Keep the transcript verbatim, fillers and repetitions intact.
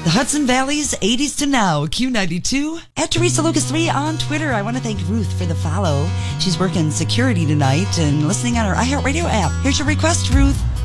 The Hudson Valley's eighties to now, Q ninety-two. At Teresa Lucas three on Twitter. I want to thank Ruth for the follow. She's working security tonight and listening on our iHeartRadio app. Here's your request, Ruth.